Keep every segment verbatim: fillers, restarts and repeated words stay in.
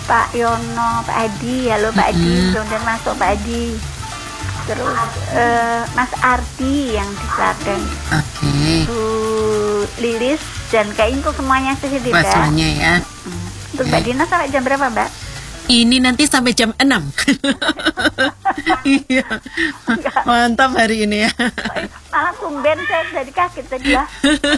Pak Yono, Pak Adi, halo Pak Adi, mudah-mudahan masuk Pak Adi. Terus uh, Mas Ardi yang di Klaten. Oke. Okay. Bu Lilis dan Kak Inko semuanya sih Mbak. Semuanya ya. Hmm. Untuk Mbak Dina sampai jam berapa Mbak? Ini nanti sampai jam enam. Iya. Mantap hari ini ya. Malah tumben saya dari kaget tadi ya.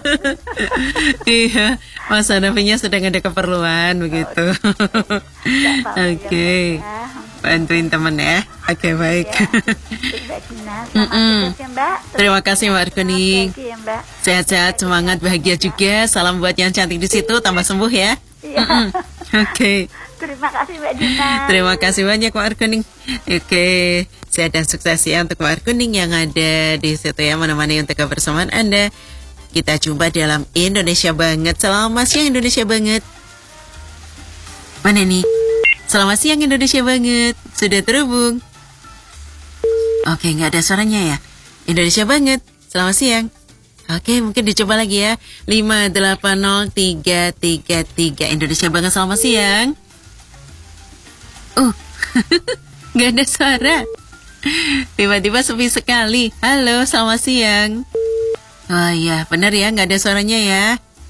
Iya, Mas Hanafinya sedang ada keperluan begitu. Oke. Okay. Bantuin temen ya. Oke, okay, baik. Ya. Mbak Dina, selamat ya, Mbak. Terima kasih Mbak Arkuning. Ya, Mbak. Sehat-sehat, semangat, bahagia juga. Salam buat yang cantik di situ, tambah sembuh ya. Iya. Oke. Okay. Terima kasih Mbak Dina. Terima kasih banyak Mbak Arkuning. Oke, sehat dan sukses ya untuk Mbak Arkuning yang ada di situ ya, menemani untuk kebersamaan Anda. Kita jumpa dalam Indonesia Banget. Selamat siang Indonesia Banget. Mana nih? Selamat siang Indonesia Banget. Sudah terhubung? Oke, nggak ada suaranya ya. Indonesia Banget. Selamat siang. Oke, mungkin dicoba lagi ya. lima delapan nol tiga tiga tiga Indonesia Banget, selamat siang. Oh, nggak ada suara. Tiba-tiba sepi sekali. Halo, selamat siang. Oh iya, benar ya, nggak ada suaranya ya.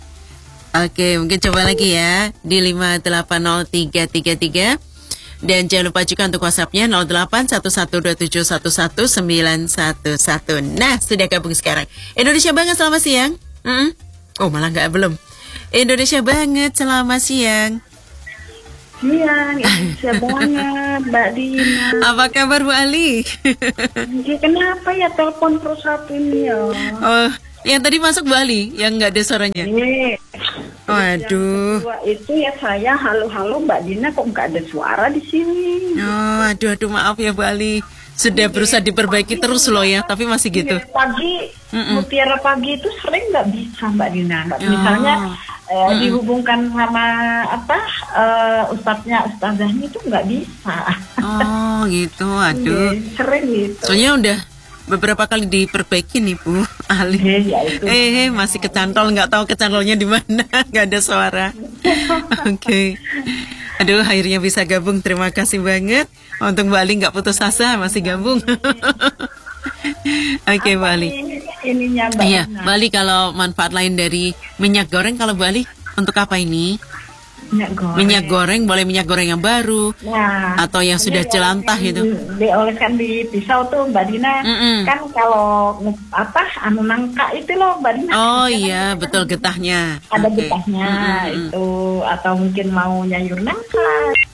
Oke, mungkin coba lagi ya. Di lima delapan nol tiga tiga tiga. Dan jangan lupa juga untuk WhatsApp-nya nol delapan satu satu dua tujuh satu satu sembilan satu satu. Nah, sudah gabung sekarang. Indonesia Banget, selamat siang. Mm-mm. Oh, malah nggak, belum. Indonesia Banget, selamat siang. Siang, Indonesia Banget, Mbak Dina. Apa kabar Bu Ali? Ya, kenapa ya telepon terus satu ini ya? Oh, yang tadi masuk Bu Ali, yang nggak ada suaranya. Nih. Waduh. Yang itu ya saya halo-halo Mbak Dina, kok nggak ada suara di sini? Oh, aduh, aduh, maaf ya Bu Ali. Sudah berusaha diperbaiki terus loh ya, tapi masih gitu. Pagi, Mm-mm. mutiara pagi itu sering nggak bisa Mbak Dina. Nggak, Oh. misalnya eh, dihubungkan sama apa uh, ustadznya ustazahnya itu nggak bisa. Oh, gitu, aduh. Iya, sering gitu. Soalnya udah beberapa kali diperbaiki nih Bu Ali. Eh, ya itu. Eh, masih kecantol, nggak tahu kecantolnya di mana, nggak ada suara. Oke. Okay. Aduh, akhirnya bisa gabung. Terima kasih banget. Untuk Mbak Ali nggak putus asa, masih gabung. Oke, okay, Mbak Ali. Ininya Mbak. Iya, Mbak Ali, kalau manfaat lain dari minyak goreng, kalau Mbak Ali untuk apa ini? Minyak goreng. Minyak goreng, boleh minyak goreng yang baru, nah, atau yang sudah jelantah di, gitu. Dioleskan di pisau tuh Mbak Dina. Mm-mm. Kan kalau apa anu nangka itu loh Mbak Dina. Oh iya, betul, getahnya. Ada Okay. getahnya Mm-mm. itu, atau mungkin mau nyayur nangka.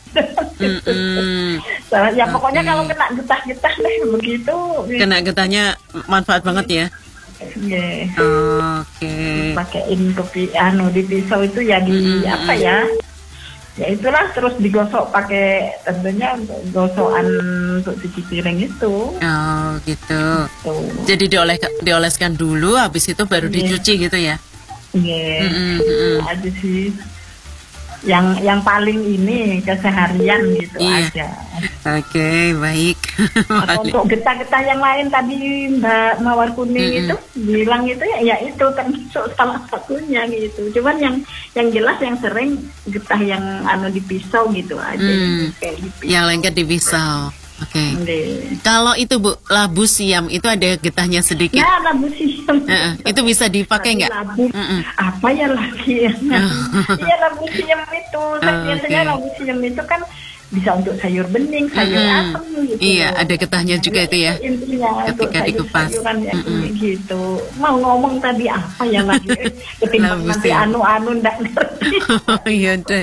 Mm-mm. Ya pokoknya Okay. kalau kena getah-getah deh begitu. Kena getahnya manfaat banget ya. Yeah. Oke. Pakein kopi anu di pisau itu ya di Mm-mm. apa ya? Ya itulah, terus digosok pakai tentunya untuk gosokan untuk cuci piring itu. Oh gitu. Tuh. Jadi dioleh dioleskan dulu, habis itu baru Yeah. dicuci gitu ya. Iya. Mm-mm, mm-mm. Aja sih. Yang yang paling ini keseharian gitu Iya. aja. Oke, baik. Atau untuk getah-getah yang lain tadi Mbak Mawar Kuning Mm-mm. itu bilang itu ya, ya itu termasuk salah satunya gitu. Cuman yang yang jelas yang sering getah yang anu di pisau gitu aja. Hmm. Kayak gitu. Yang lengket di pisau. Oke. Iya. Kalau itu Bu, labu siam itu ada getahnya sedikit. Ya labu siam. Heeh, itu bisa dipakai nggak? Labu. Mm-mm. Apa ya lagi ya? Iya labu siam itu. Oh, Biasanya oke. labu siam itu kan bisa untuk sayur bening, sayur Mm-mm. asem gitu. Iya, ada getahnya juga itu ya. Intinya untuk Ketika dikupas. sayur-sayuran ya, Mm-mm. gitu. Mau ngomong tadi apa ya lagi? Ketimbang Labu nanti siam. anu-anu ndak ngerti. Oh iya deh.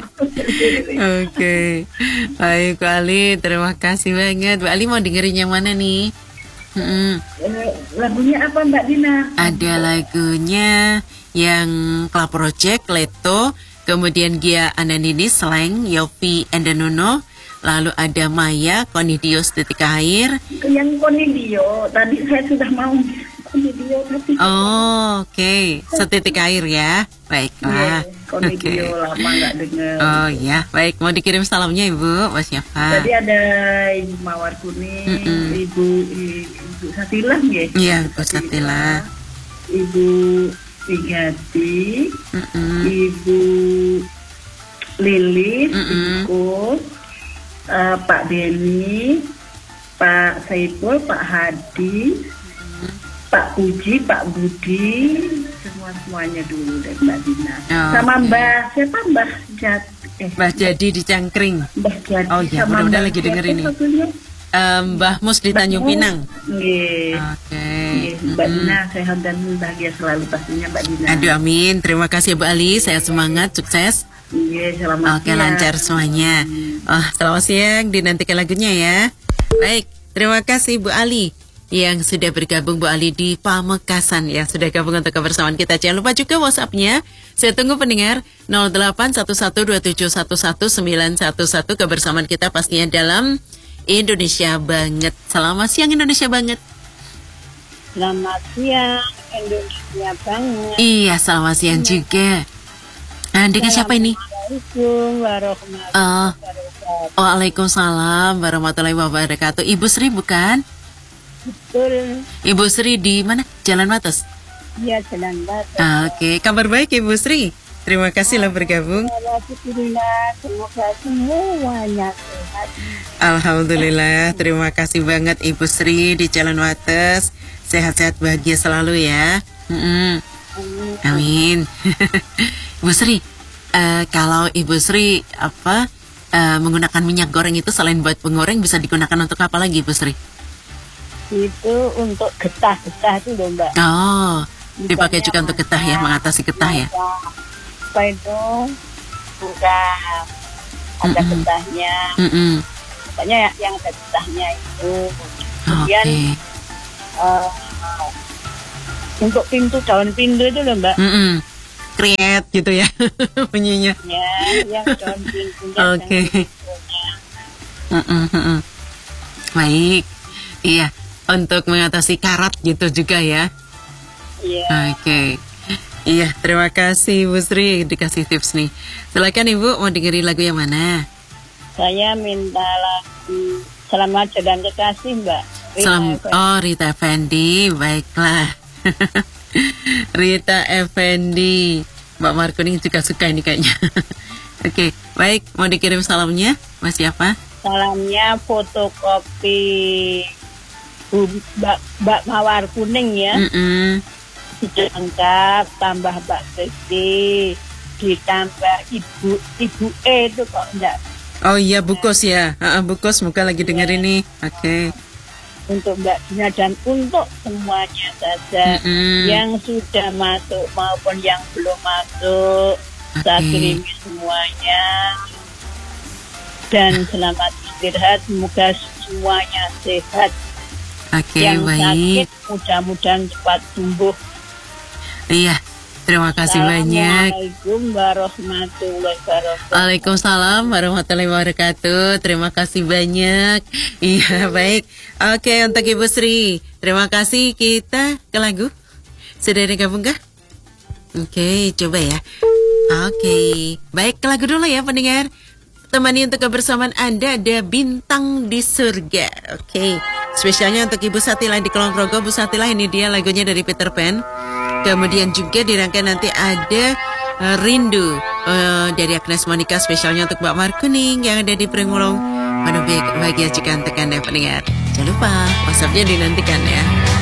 Oke. Baik Mbak Ali, terima kasih banget. Mbak Ali mau dengerin yang mana nih? Mm-mm. Eh, Lagunya apa Mbak Dina? Ada lagunya yang Club Project, Leto, kemudian Gia Anandini, Slang, Yofi Endanono, lalu ada Maya, Konidios Titik Air. Yang Konidio, tadi saya sudah mau Konidio tapi Oh, oke. Okay. Setitik air ya. Baiklah. Konidio Oke. lama nggak dengar. Oh ya, baik. Mau dikirim salamnya Ibu, Mas siapa? Tadi ada Ibu Mawar Kuning, Mm-mm. Ibu Ibu Satila nggih? Iya, Bu Satila. Ibu Igati, Mm-mm. Ibu Lilis, Mm-mm. Ibu uh, Pak Beni, Pak Saiful, Pak Hadi, hmm. Pak Puji, Pak Budi, semua semuanya dulu dari Mbak Dina. Oh, sama okay. Mbak siapa Mbak Jat, eh, Mbak Jadi di Cangkring. Mbak Jadi. Oh iya, mudah-mudahan lagi denger ini. Um, Mbah Mus di Tanjung Pinang. Oke. Okay. Mbak mm-hmm. Dina sehat dan bahagia selalu pastinya Mbak Dina. Aduh amin. Terima kasih Bu Ali. Sehat semangat, sukses. Iya, selamat Oke, lancar semuanya. Oh, selamat siang. Dinantikan lagunya ya. Baik, terima kasih Bu Ali yang sudah bergabung, Bu Ali di Pamekasan ya, sudah gabung untuk kebersamaan kita. Jangan lupa juga WhatsApp-nya. Saya tunggu pendengar nol delapan satu satu dua tujuh satu satu sembilan satu satu, kebersamaan kita pastinya dalam Indonesia Banget. Selamat siang Indonesia Banget. Selamat siang Indonesia Banget. Iya, selamat siang ya. Juga. Nah, dengan siapa ini? Assalamualaikum warahmatullahi uh, wabarakatuh. Waalaikumsalam warahmatullahi wabarakatuh. Ibu Sri bukan? Betul. Ibu Sri di mana? Jalan Batas? Iya, Jalan Batas. Ah, Oke, okay. Kabar baik Ibu Sri. Terima kasih lah bergabung. Alhamdulillah, semoga semuanya sehat. Alhamdulillah, terima kasih banget Ibu Sri di Jalan Wates. Sehat-sehat bahagia selalu ya. Mm-mm. Amin. Amin. Ibu Sri, uh, kalau Ibu Sri apa uh, menggunakan minyak goreng itu selain buat pengoreng bisa digunakan untuk apa lagi Ibu Sri? Itu untuk getah-getah itu loh Mbak. Oh, dipakai juga untuk getah ya, mengatasi getah ya. Apa itu bukan ada Mm-mm. getahnya. Mm-mm. Pokoknya yang ada getahnya itu. Kemudian okay. uh, untuk pintu, daun pintu itu loh Mbak. Mm-mm. Kriet gitu ya bunyinya. Ya, yang daun pintunya. Oke. Baik. Iya, untuk mengatasi karat gitu juga ya. Iya. Oke. Okay. Iya, terima kasih Bu Sri dikasih tips nih. Silakan Ibu, mau dengerin lagu yang mana? Saya minta lagu Selamat Jalan Kekasih Mbak. Rita Selam, oh Rita Effendi, baiklah. Rita Effendi, Mbak Markuning juga suka ini kayaknya. Oke, okay, baik, mau dikirim salamnya, Mas siapa? Salamnya fotokopi Mbak, Mbak Mawar Kuning ya. Mm-mm. Lengkap, tambah Mbak Kristi, ditambah Ibu Ibu E itu kok enggak. Oh iya, Bukos ya. Uh, Bukos semoga lagi dengar ya. Ini. Oke. Okay. Untuk Mbak Dina dan untuk semuanya saja mm-hmm. yang sudah masuk maupun yang belum masuk, okay. Saya kirim semuanya. Dan selamat istirahat, semoga semuanya sehat. Oke, okay, yang baik. Sakit mudah-mudahan cepat sembuh. Iya, terima kasih banyak. Assalamualaikum warahmatullahi wabarakatuh. Waalaikumsalam warahmatullahi wabarakatuh. Terima kasih banyak. Iya, baik. Oke, untuk Ibu Sri, terima kasih. Kita ke lagu. Sudah digabung kah? Oke, coba ya. Oke, baik, ke lagu dulu ya pendengar. Temani untuk kebersamaan Anda ada Bintang di Surga. Oke, spesialnya untuk Ibu Satila di Kulon Progo. Bu Satila, ini dia lagunya dari Peter Pan. Kemudian juga dirangkai nanti ada uh, Rindu uh, dari Agnes Monica, spesialnya untuk Mbak Markuning yang ada di Pringulung. Pada bahagia jika tekan ya pendengar. Jangan lupa WhatsApp-nya dinantikan ya.